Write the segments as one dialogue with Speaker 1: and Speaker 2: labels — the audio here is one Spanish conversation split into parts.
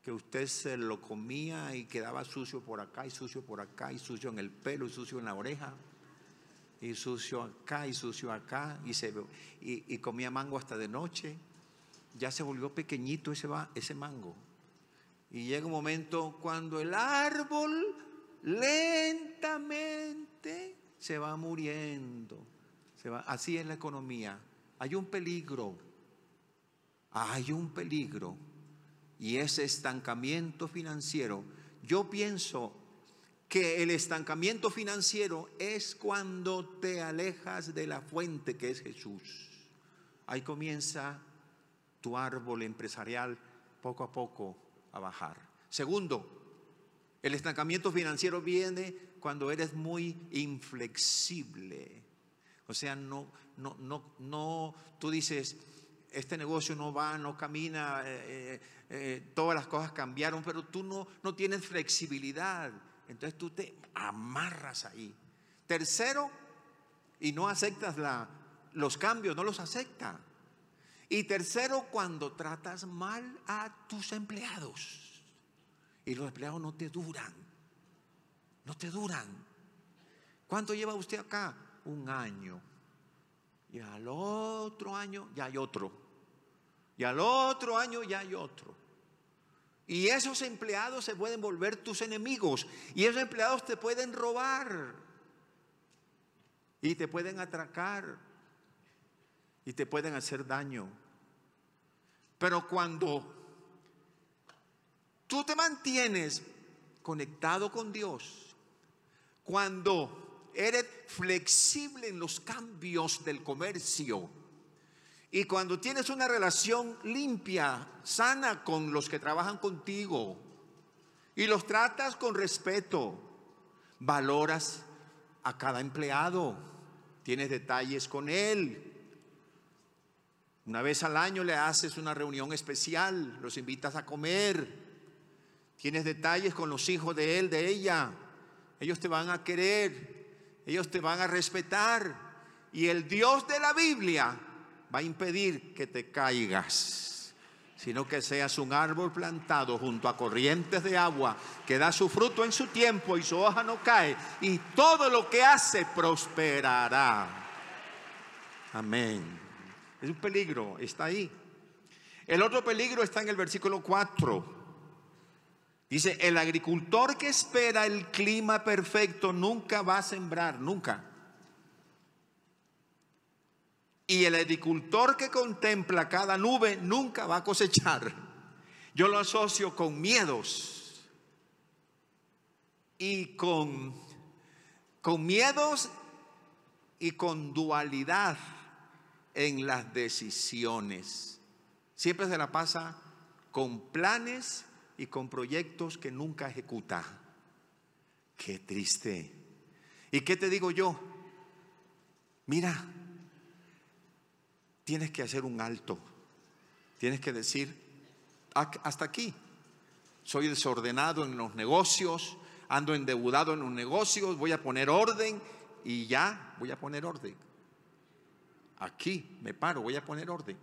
Speaker 1: que usted se lo comía y quedaba sucio por acá y sucio por acá y sucio en el pelo y sucio en la oreja y sucio acá y sucio acá y comía mango hasta de noche. Ya se volvió pequeñito ese mango. Y llega un momento cuando el árbol lentamente se va muriendo. Así es la economía. Hay un peligro. Y ese estancamiento financiero. Yo pienso que el estancamiento financiero es cuando te alejas de la fuente que es Jesús. Ahí comienza tu árbol empresarial poco a poco a bajar. Segundo, el estancamiento financiero viene cuando eres muy inflexible. O sea, no, tú dices, este negocio no va, no camina, todas las cosas cambiaron, pero tú no tienes flexibilidad. Entonces tú te amarras ahí. Tercero, y no aceptas los cambios, no los aceptas. Y tercero, cuando tratas mal a tus empleados. Y los empleados no te duran. ¿Cuánto lleva usted acá? 1 año. Y al otro año ya hay otro. Y al otro año ya hay otro. Y esos empleados se pueden volver tus enemigos. Y esos empleados te pueden robar. Y te pueden atracar. Y te pueden hacer daño. Pero cuando tú te mantienes conectado con Dios, cuando eres flexible en los cambios del comercio y cuando tienes una relación limpia, sana con los que trabajan contigo y los tratas con respeto, valoras a cada empleado, tienes detalles con él. Una vez al año le haces una reunión especial, los invitas a comer, tienes detalles con los hijos de él, de ella. Ellos te van a querer, ellos te van a respetar. Y el Dios de la Biblia va a impedir que te caigas, sino que seas un árbol plantado junto a corrientes de agua, que da su fruto en su tiempo y su hoja no cae, y todo lo que hace prosperará. Amén. Es un peligro, está ahí. El otro peligro está en el versículo 4. Dice, el agricultor que espera el clima perfecto nunca va a sembrar, nunca. Y el agricultor que contempla cada nube nunca va a cosechar. Yo lo asocio con miedos. Y con miedos y con dualidad en las decisiones. Siempre se la pasa con planes y con proyectos que nunca ejecuta. Qué triste. ¿Y qué te digo yo? Mira, tienes que hacer un alto. Tienes que decir, hasta aquí. Soy desordenado en los negocios, ando endeudado en los negocios, voy a poner orden y ya voy a poner orden. Aquí me paro, voy a poner orden.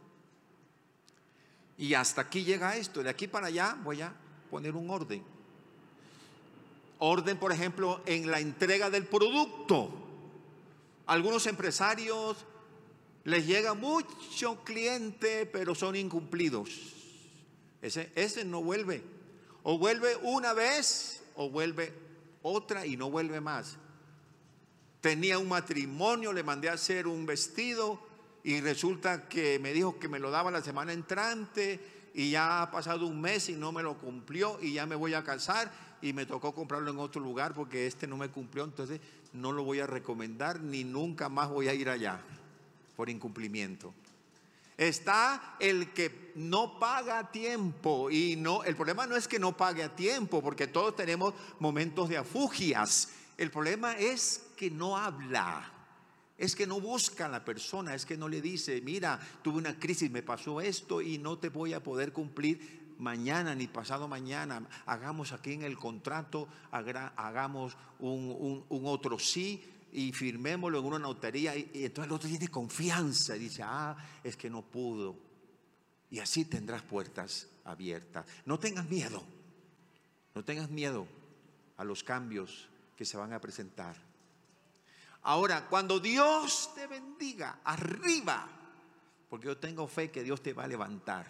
Speaker 1: Y hasta aquí llega esto, de aquí para allá voy a poner un orden. Orden, por ejemplo, en la entrega del producto. Algunos empresarios les llega mucho cliente, pero son incumplidos. Ese no vuelve. O vuelve una vez o vuelve otra y no vuelve más. Tenía un matrimonio, le mandé a hacer un vestido y resulta que me dijo que me lo daba la semana entrante y ya ha pasado 1 mes y no me lo cumplió y ya me voy a casar y me tocó comprarlo en otro lugar porque este no me cumplió, entonces no lo voy a recomendar ni nunca más voy a ir allá por incumplimiento. Está el que no paga a tiempo y el problema no es que no pague a tiempo porque todos tenemos momentos de afugias. El problema es que no habla, es que no busca a la persona, es que no le dice, mira, tuve una crisis, me pasó esto y no te voy a poder cumplir mañana ni pasado mañana. Hagamos aquí en el contrato, hagamos un otro sí y firmémoslo en una notaría y entonces el otro tiene confianza y dice, es que no pudo. Y así tendrás puertas abiertas. No tengas miedo. No tengas miedo a los cambios que se van a presentar. Ahora, cuando Dios te bendiga, arriba, porque yo tengo fe que Dios te va a levantar.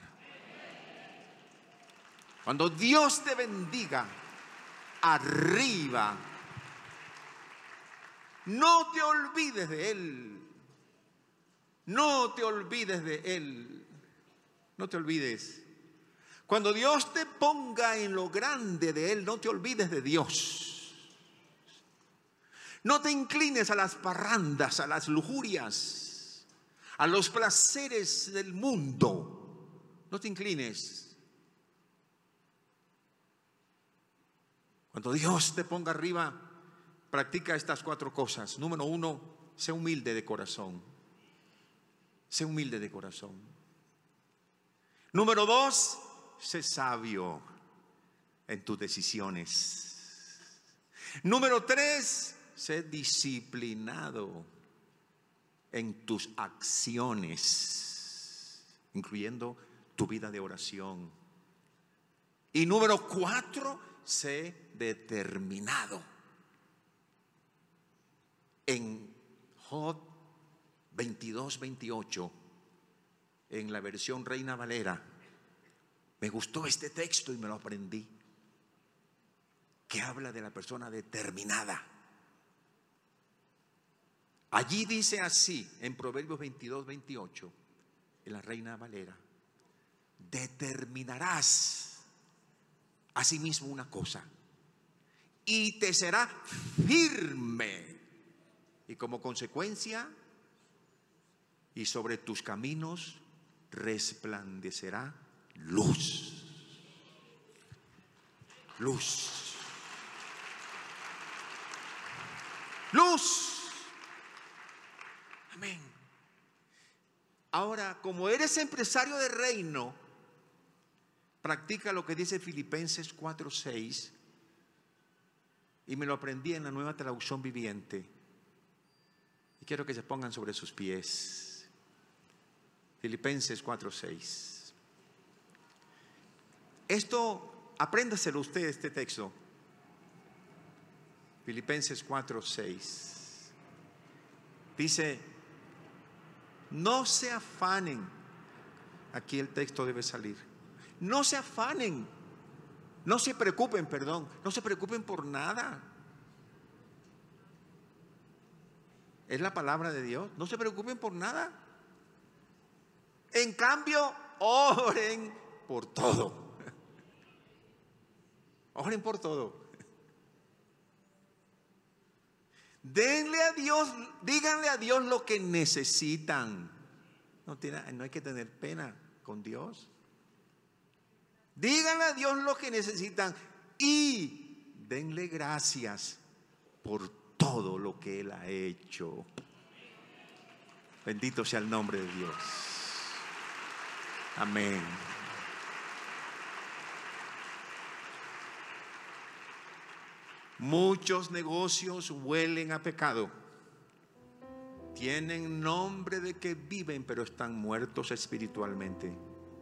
Speaker 1: Cuando Dios te bendiga, arriba, no te olvides de Él. No te olvides de Él. No te olvides. Cuando Dios te ponga en lo grande de Él, no te olvides de Dios. No te inclines a las parrandas, a las lujurias, a los placeres del mundo. No te inclines. Cuando Dios te ponga arriba, practica estas 4 cosas. Número 1, sé humilde de corazón. Sé humilde de corazón. Número 2, sé sabio en tus decisiones. Número 3, sé disciplinado en tus acciones, incluyendo tu vida de oración. Y número 4, sé determinado. En Job 22:28, en la versión Reina Valera, me gustó este texto y me lo aprendí, que habla de la persona determinada. Allí dice así, en Proverbios 22:28, en la Reina Valera: determinarás asimismo una cosa y te será firme, y como consecuencia, y sobre tus caminos resplandecerá luz. Luz. Luz. Amén. Ahora, como eres empresario de reino, practica lo que dice Filipenses 4:6, y me lo aprendí en la Nueva Traducción Viviente. Y quiero que se pongan sobre sus pies. Filipenses 4:6. Esto, apréndaselo usted, este texto. Filipenses 4:6. Dice: no se afanen. Aquí el texto debe salir. No se afanen. No se preocupen, perdón. No se preocupen por nada. Es la palabra de Dios. No se preocupen por nada. En cambio, oren por todo. Oren por todo. Denle a Dios, díganle a Dios lo que necesitan. No hay que tener pena con Dios. Díganle a Dios lo que necesitan y denle gracias por todo lo que Él ha hecho. Bendito sea el nombre de Dios. Amén. Muchos negocios huelen a pecado. Tienen nombre de que viven, pero están muertos espiritualmente.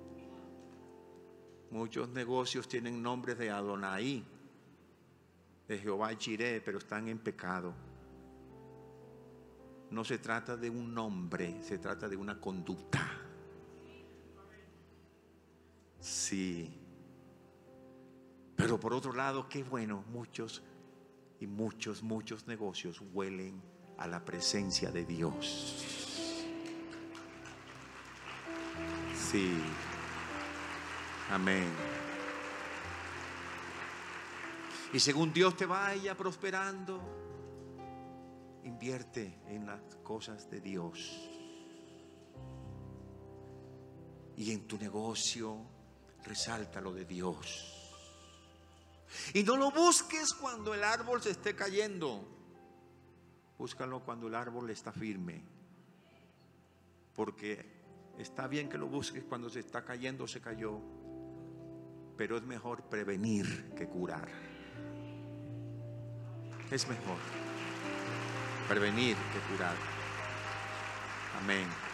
Speaker 1: Muchos negocios tienen nombre de Adonai, de Jehová Jireh, pero están en pecado. No se trata de un nombre, se trata de una conducta. Sí. Pero por otro lado, qué bueno, muchos negocios huelen a la presencia de Dios. Sí. Amén. Y según Dios te vaya prosperando, invierte en las cosas de Dios. Y en tu negocio resalta lo de Dios. Y no lo busques cuando el árbol se esté cayendo. Búscalo cuando el árbol está firme. Porque está bien que lo busques cuando se está cayendo, se cayó. Pero es mejor prevenir que curar. Es mejor prevenir que curar. Amén.